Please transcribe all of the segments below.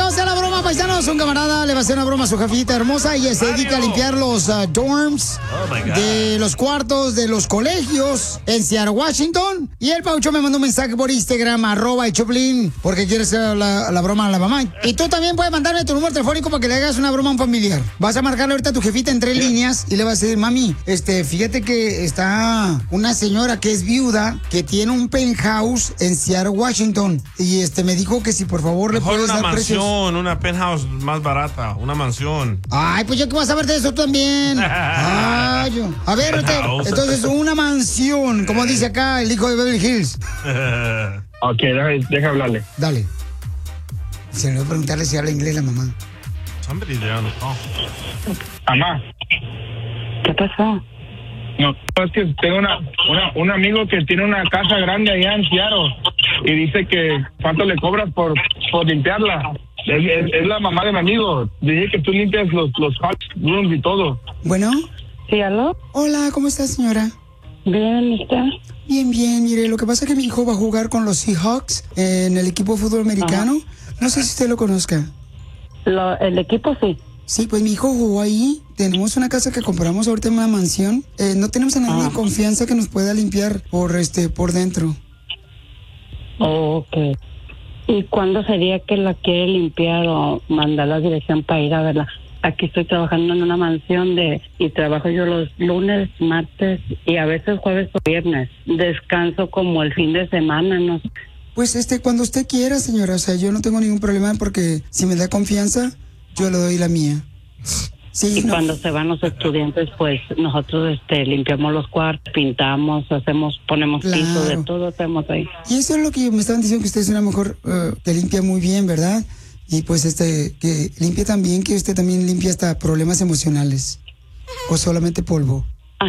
a hacer la broma, paisanos. Un camarada le va a hacer una broma a su jefita hermosa y se dedica a limpiar los dorms de los cuartos de los colegios en Seattle, Washington. Y el Paucho me mandó un mensaje por Instagram, @el Choplin, porque quiere hacer la broma a la mamá. Y tú también puedes mandarme tu número telefónico para que le hagas una broma a un familiar. Vas a marcarle ahorita a tu jefita en 3 líneas y le vas a decir, mami, fíjate que está una señora que es viuda, que tiene un penthouse en Seattle, Washington. Y me dijo que si por favor le puedes dar precios. Una penthouse más barata, una mansión. Ay, pues yo que vas a ver de eso también. Ay, a ver, entonces una mansión, como dice acá el hijo de Beverly Hills. Ok, deja hablarle. Dale. Se le voy a preguntarle si habla inglés la mamá. Somebody there on the phone. Mamá. ¿Qué pasó? No, es que tengo un amigo que tiene una casa grande allá en Seattle y dice que ¿cuánto le cobras por limpiarla? Es la mamá de mi amigo. Dice que tú limpias los hot rooms y todo. Bueno. ¿Sí, aló? Hola, ¿cómo está, señora? Bien, ¿y usted? Bien, bien. Mire, lo que pasa es que mi hijo va a jugar con los Seahawks en el equipo de fútbol americano. Ajá. No sé si usted lo conozca. El equipo sí. Sí, pues mi hijo jugó ahí. Tenemos una casa que compramos ahorita en una mansión. No tenemos a nadie de confianza que nos pueda limpiar por dentro. Oh, ok. ¿Y cuándo sería que la quiere limpiar o mandar la dirección para ir a verla? Aquí estoy trabajando en una mansión y trabajo yo los lunes, martes y a veces jueves o viernes. Descanso como el fin de semana, no sé. Pues cuando usted quiera, señora. O sea, yo no tengo ningún problema porque si me da confianza, yo le doy la mía. Sí, y cuando se van los estudiantes, pues nosotros limpiamos los cuartos, pintamos, ponemos piso, de todo hacemos ahí. Y eso es lo que me estaban diciendo, que usted es una mujer que limpia muy bien, ¿verdad? Y pues que limpia también, que usted también limpia hasta problemas emocionales. ¿O solamente polvo?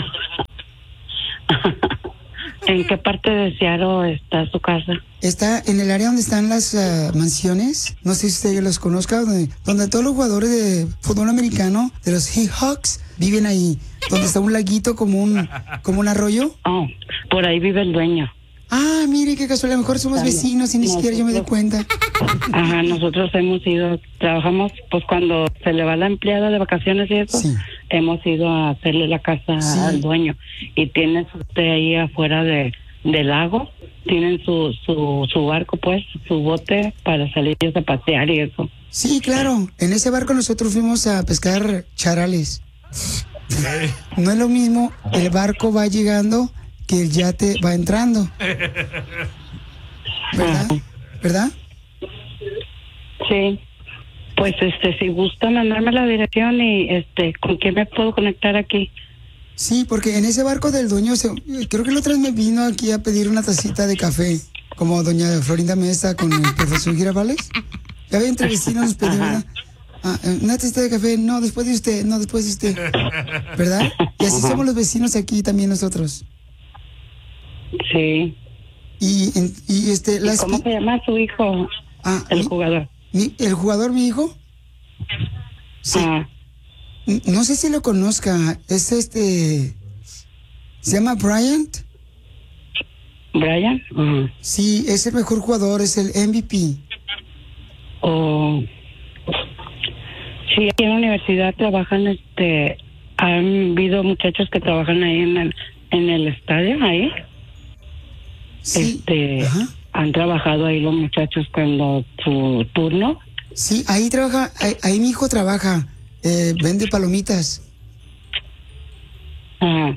¿En qué parte de Seattle está su casa? Está en el área donde están las mansiones. No sé si usted los conozca, donde todos los jugadores de fútbol americano, de los Seahawks, viven ahí. Donde está un laguito como un arroyo. Oh, por ahí vive el dueño. Ah, mire qué casual, a lo mejor somos vecinos y ni siquiera yo me doy cuenta. Ajá, nosotros trabajamos, pues cuando se le va la empleada de vacaciones y eso, sí. Hemos ido a hacerle la casa al dueño. Y tiene usted ahí afuera del lago, tienen su barco, pues, su bote para salir a pasear y eso. Sí, claro, en ese barco nosotros fuimos a pescar charales. No es lo mismo, el barco va llegando que el yate va entrando. ¿Verdad? Sí. Pues si gusta mandarme la dirección y ¿con quién me puedo conectar aquí? Sí, porque en ese barco del dueño, creo que la otra vez me vino aquí a pedir una tacita de café, como doña Florinda Mesa con el profesor Girafales. Ya ve, entre vecinos nos pedimos una tacita de café, no, después de usted, ¿verdad? Y así somos los vecinos aquí también nosotros. Sí. ¿Y cómo se llama su hijo? El jugador. ¿El jugador, mi hijo? Sí. No sé si lo conozca. Es se llama Bryant. ¿Brian? Sí, es el mejor jugador, es el MVP. Oh. Sí, aquí en la universidad trabajan, han habido muchachos que trabajan ahí en el estadio, ahí. Sí. Han trabajado ahí los muchachos cuando su turno. Sí, ahí trabaja, ahí mi hijo trabaja, vende palomitas. Ajá.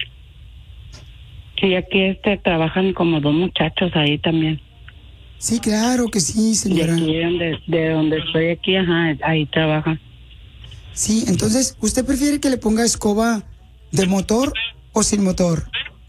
Sí, aquí trabajan como 2 muchachos ahí también. Sí, claro que sí, señora. De donde estoy aquí, ahí trabajan. Sí, entonces, ¿usted prefiere que le ponga escoba de motor o sin motor?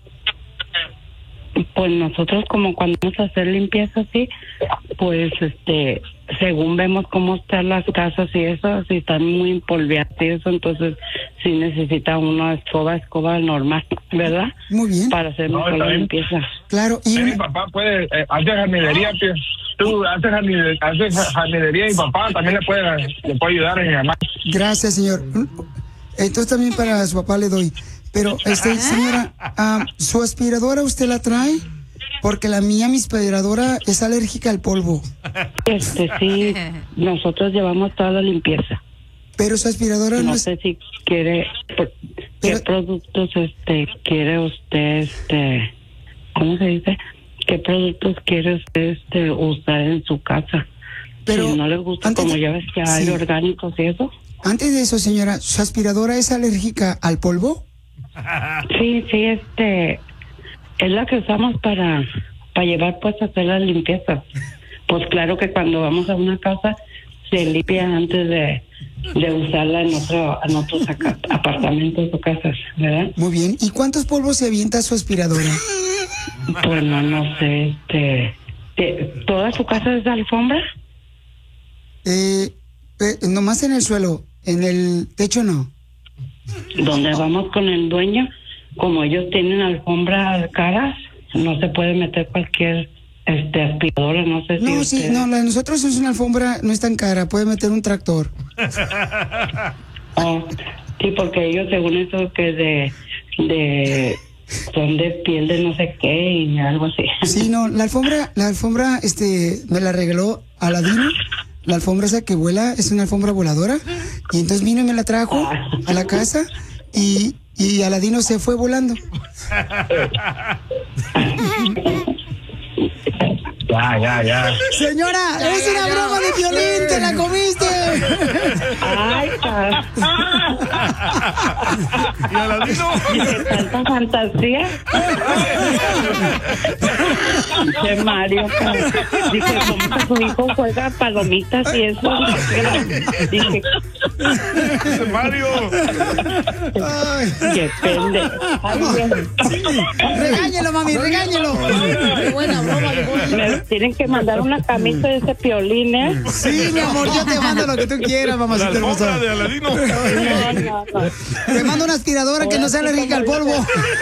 Pues nosotros como cuando vamos a hacer limpieza así, pues según vemos cómo están las casas y eso, si están muy empolvadas y eso, entonces sí necesita una escoba normal, ¿verdad? Muy bien. Para hacer mejor la limpieza. Claro. Y mi papá puede hacer jardinería, tú haces jardinería y mi papá también le puede ayudar a mi mamá. Gracias, señor. Entonces también para su papá le doy. Pero, señora, ¿su aspiradora usted la trae? Porque mi aspiradora es alérgica al polvo. Sí, nosotros llevamos toda la limpieza. Pero su aspiradora no sé si quiere, ¿qué productos quiere usted, ¿cómo se dice? ¿Qué productos quiere usted usar en su casa? Pero si no le gusta, como ya ves que hay orgánicos y eso. Antes de eso, señora, ¿su aspiradora es alérgica al polvo? Sí, es la que usamos para llevar pues a hacer la limpieza. Pues claro que cuando vamos a una casa se limpia antes de usarla en otros apartamentos o casas, ¿verdad? Muy bien. ¿Y cuántos polvos se avienta su aspiradora? Pues no sé, ¿toda su casa es de alfombra? Nomás en el suelo, en el techo no. Donde vamos con el dueño, como ellos tienen alfombras caras, no se puede meter cualquier aspiradora, no sé si la de nosotros es una alfombra, no es tan cara, puede meter un tractor. Sí, porque ellos según eso que son de piel de no sé qué y algo así. Sí, no, la alfombra me la regaló Aladino. La alfombra esa que vuela es una alfombra voladora. Y entonces vino y me la trajo a la casa y Aladino se fue volando. Ya. Señora, es una broma de Piolín, te la comiste. Ay, ¿Y Aladino? ¿Tanta fantasía? Dice Mario, dije, ¿cómo que su hijo juega palomitas y eso? Dije, Mario. qué pende. Regáñelo, mami, regáñelo. Qué buena broma, Me tienen que mandar una camisa de ese Piolín, ¿eh? Sí, mi amor, yo te mando lo que tú quieras, mamacita La alfombra hermosa. de Aladino. No. Te mando una aspiradora que no sea alérgica al polvo.